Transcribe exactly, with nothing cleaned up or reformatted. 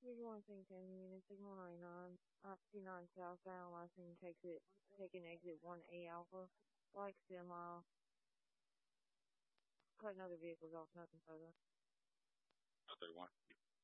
Thing ten units, signal ninety-nine, nine southbound, last thing takes it, taking exit one A Alpha, like semi, cutting other vehicles off, nothing further. thirty-one.